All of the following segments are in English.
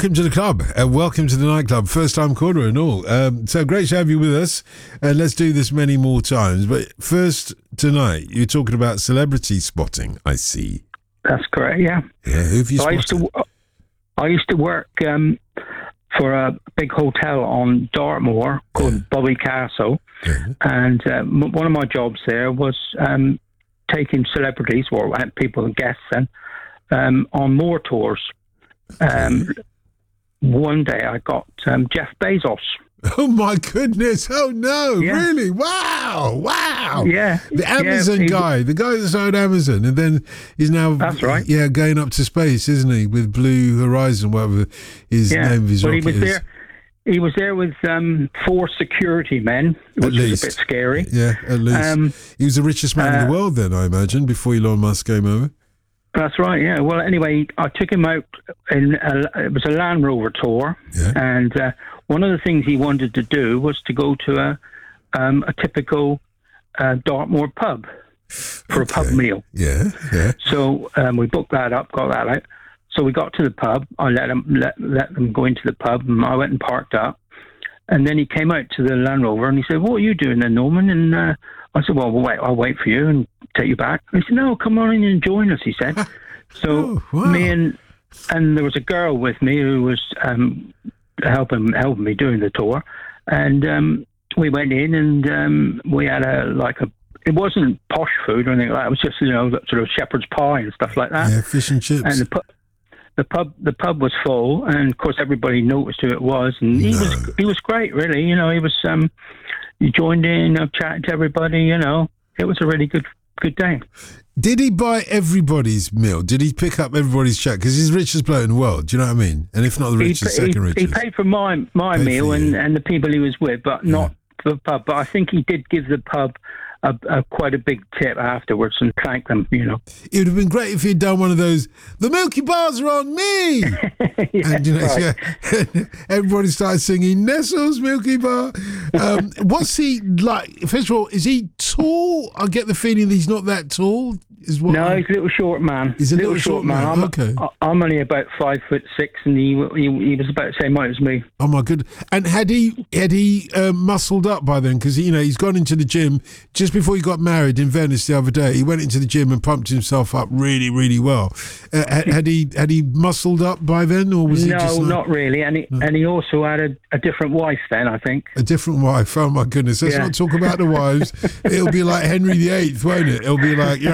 welcome to the club. Welcome to the nightclub. First time caller and all. So great to have you with us. And let's do this many more times. But first, tonight, you're talking about celebrity spotting, I see. That's correct, yeah. Yeah, who have you spotted? I used to work for a big hotel on Dartmoor called Bobby Castle. Yeah. And one of my jobs there was taking celebrities, or people and guests, on more tours. One day I got Jeff Bezos. Oh my goodness! Oh no! Yeah. Really? Wow! Yeah, the Amazon guy, the guy that started Amazon, and then he's now going up to space, isn't he? With Blue Horizon, whatever his name of his rocket is. He was there with 4 security men, which was a bit scary. Yeah, at least he was the richest man in the world then, I imagine, before Elon Musk came over. That's right, yeah. Well, anyway, I took him out it was a Land Rover tour, and one of the things he wanted to do was to go to a typical Dartmoor pub for a pub meal. Yeah. So we booked that up, got that out. So we got to the pub. I let them go into the pub, and I went and parked up. And then he came out to the Land Rover, and he said, "What are you doing then, Norman?" And I said, "Well, I'll wait for you and take you back." And he said, "No, come on in and join us," he said. So me and there was a girl with me who was helping me doing the tour. And we went in, and we had it wasn't posh food or anything like that. It was just, sort of shepherd's pie and stuff like that. Yeah, fish and chips. And the pub was full, and of course everybody noticed who it was, and he was great, really. He was he joined in, chatting to everybody. It was a really good day. Did he buy everybody's meal? Did he pick up everybody's check? Because he's the richest bloke in the world. Do you know what I mean? And if not the richest, second richest. He paid for my meal and the people he was with, but not for the pub. But I think he did give the pub quite a big tip afterwards and thank them, It would have been great if he'd done one of those, "The Milky Bars are on me!" And, everybody started singing, "Nestle's Milky Bar." What's he like? First of all, is he tall? I get the feeling that he's not that tall. He's a little short man. He's a little short man. I'm only about 5'6", and he was about the same height as me. Oh my goodness! And had he muscled up by then? Because he's gone into the gym just before he got married in Venice the other day. He went into the gym and pumped himself up really, really well. Had he muscled up by then, or was he just not really? And he also had a different wife then, I think. A different wife. Oh my goodness! Let's not talk about the wives. It'll be like Henry VIII, won't it? It'll be like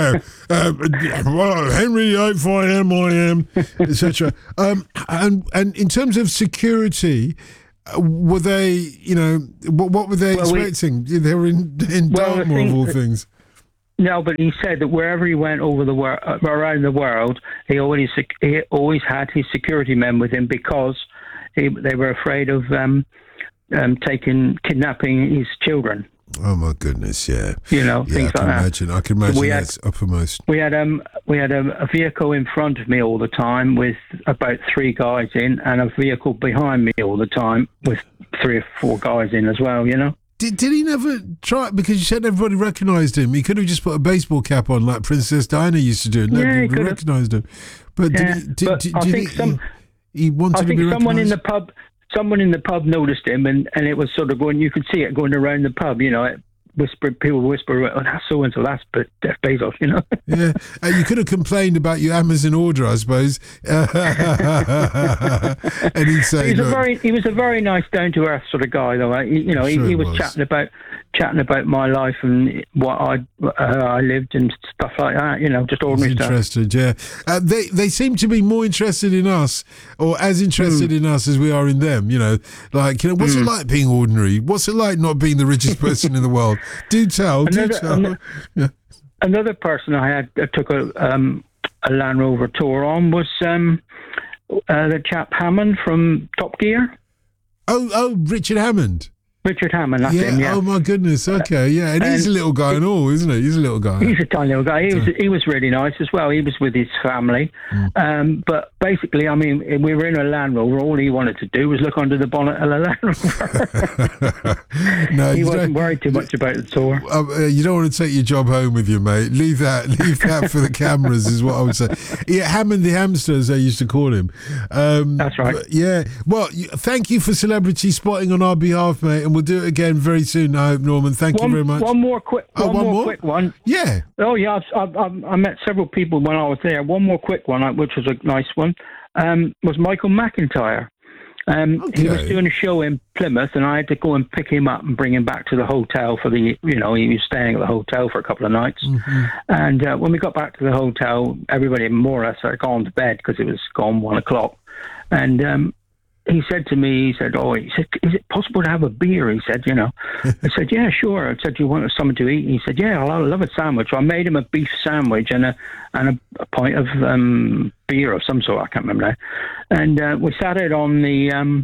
Henry VIII, I am, etc. And in terms of security, were they, what were they expecting? They were in Dartmoor, of all things. No, but he said that wherever he went around the world, he always had his security men with him because they were afraid of kidnapping his children. Oh my goodness! Yeah, things like that. I can imagine that's uppermost. We had a vehicle in front of me all the time with about 3 guys in, and a vehicle behind me all the time with 3 or 4 guys in as well. Did he never try? Because you said everybody recognised him. He could have just put a baseball cap on like Princess Diana used to do, and nobody recognised him. But do you think he wanted to be recognised? Someone in the pub noticed him, and it was sort of going. You could see it going around the pub. People whisper, "Oh, that's so and so. That's Jeff Bezos." Yeah, you could have complained about your Amazon order, I suppose. And he'd say, he was a very nice, down to earth sort of guy, though. He was chatting about my life and what I lived and stuff like that. Just ordinary stuff. Interested, yeah. They seem to be more interested in us, or as interested in us as we are in them. What's it like being ordinary? What's it like not being the richest person in the world? Do tell. Another person I took a Land Rover tour on was the chap Hammond from Top Gear. Oh, Richard Hammond. Richard Hammond, that's him, yeah. Oh my goodness. Okay, yeah, and he's a little guy and all, isn't he? He's a little guy. He's a tiny little guy. He was really nice as well. He was with his family, but basically, I mean, we were in a Land Rover. All he wanted to do was look under the bonnet of the Land Rover. No, he wasn't worried too much about the tour. You don't want to take your job home with you, mate. Leave that for the cameras, is what I would say. Yeah, Hammond the hamster, as they used to call him. That's right. Yeah. Well, thank you for celebrity spotting on our behalf, mate, and we'll do it again very soon, I hope, Norman. Thank you very much. One more quick one. Yeah. Oh, yeah, I met several people when I was there. One more quick one, which was a nice one, was Michael McIntyre. He was doing a show in Plymouth, and I had to go and pick him up and bring him back to the hotel for he was staying at the hotel for a couple of nights. Mm-hmm. And when we got back to the hotel, everybody more or less had gone to bed because it was gone 1 o'clock. And he said to me, he said, is it possible to have a beer? He said, I said, yeah, sure. I said, do you want something to eat? He said, yeah, I love a sandwich. So I made him a beef sandwich and a pint of beer of some sort. I can't remember now. And we sat out on the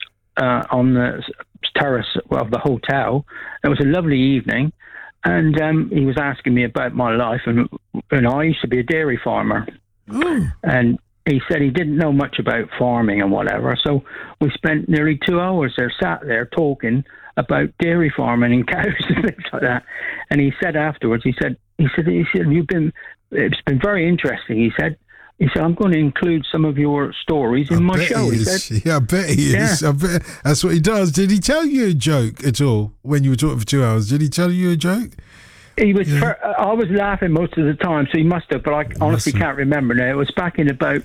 terrace of the hotel. It was a lovely evening. And he was asking me about my life. And I used to be a dairy farmer. Mm. And he said he didn't know much about farming and whatever. So we spent nearly 2 hours there, sat there talking about dairy farming and cows and things like that. And he said afterwards, he said, it's been very interesting. He said, I'm going to include some of your stories in my show. He said, yeah, I bet he is. Yeah. I bet that's what he does. Did he tell you a joke at all when you were talking for 2 hours? Did he tell you a joke? He was. Yeah. I was laughing most of the time, so he must have. But I honestly can't remember now. It was back in about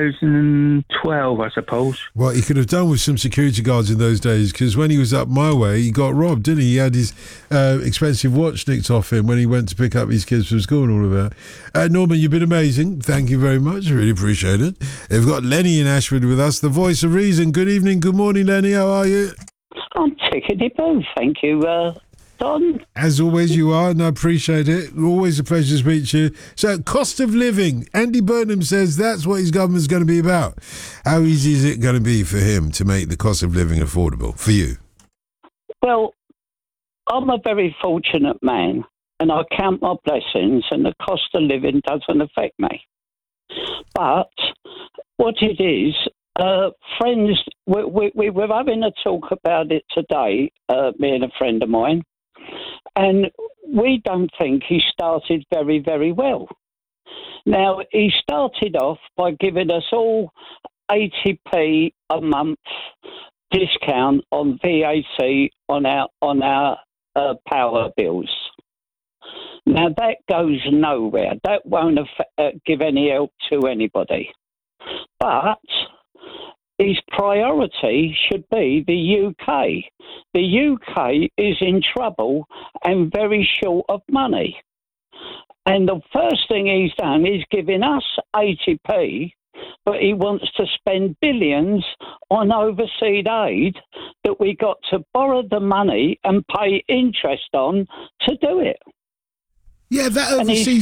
2012, I suppose. Well, he could have done with some security guards in those days, because when he was up my way, he got robbed, didn't he? He had his expensive watch nicked off him when he went to pick up his kids from school and all of that. Norman, you've been amazing. Thank you very much. Really appreciate it. We've got Lenny in Ashford with us, the voice of reason. Good evening. Good morning, Lenny. How are you? I'm tickety-boo, thank you, Don. As always, you are, and I appreciate it. Always a pleasure to speak to you. So, cost of living. Andy Burnham says that's what his government's going to be about. How easy is it going to be for him to make the cost of living affordable for you? Well, I'm a very fortunate man, and I count my blessings, and the cost of living doesn't affect me. But what it is, friends, we were having a talk about it today, me and a friend of mine, and we don't think he started very, very well. Now, he started off by giving us all 80p a month discount on VAT on our power bills. Now, that goes nowhere. That won't give any help to anybody. But his priority should be the UK. The UK is in trouble and very short of money. And the first thing he's done is giving us 80p, but he wants to spend billions on overseas aid that we got to borrow the money and pay interest on to do it. Yeah, that overseas